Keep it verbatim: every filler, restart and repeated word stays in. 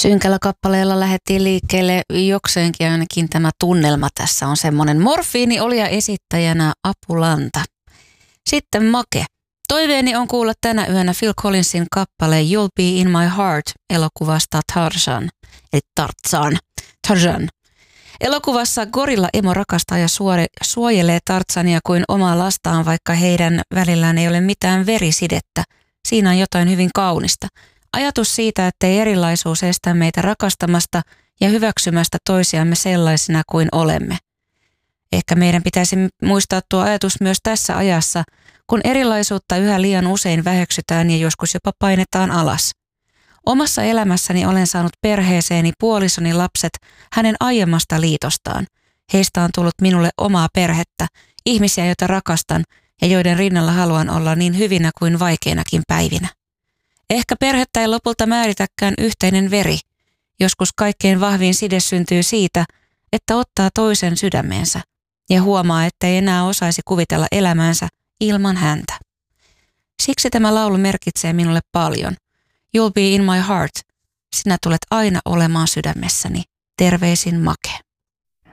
Synkällä kappaleella lähdettiin liikkeelle jokseenkin, ainakin tämä tunnelma tässä on semmoinen. Morfiini oli ja esittäjänä Apulanta. Sitten Make. Toiveeni on kuulla tänä yönä Phil Collinsin kappale You'll Be In My Heart elokuvasta Tarzan. Eli Tarzan. Tarzan. Elokuvassa gorilla emo rakastaa ja suore, suojelee Tarzania kuin omaa lastaan, vaikka heidän välillään ei ole mitään verisidettä. Siinä on jotain hyvin kaunista. Ajatus siitä, ettei erilaisuus estä meitä rakastamasta ja hyväksymästä toisiamme sellaisina kuin olemme. Ehkä meidän pitäisi muistaa tuo ajatus myös tässä ajassa, kun erilaisuutta yhä liian usein väheksytään ja joskus jopa painetaan alas. Omassa elämässäni olen saanut perheeseeni puolisoni lapset hänen aiemmasta liitostaan. Heistä on tullut minulle omaa perhettä, ihmisiä, joita rakastan ja joiden rinnalla haluan olla niin hyvinä kuin vaikeinakin päivinä. Ehkä perhettä ei lopulta määritäkään yhteinen veri. Joskus kaikkein vahvin side syntyy siitä, että ottaa toisen sydämeensä ja huomaa, ettei enää osaisi kuvitella elämäänsä ilman häntä. Siksi tämä laulu merkitsee minulle paljon. You'll be in my heart. Sinä tulet aina olemaan sydämessäni. Terveisin Make.